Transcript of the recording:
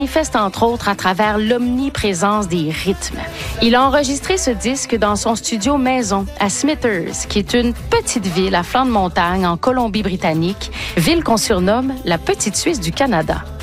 manifeste entre autres à travers l'omniprésence des rythmes. Il a enregistré ce disque dans son studio maison à Smithers, qui est une petite ville à flanc de montagne en Colombie-Britannique, ville qu'on surnomme la Petite Suisse du Canada.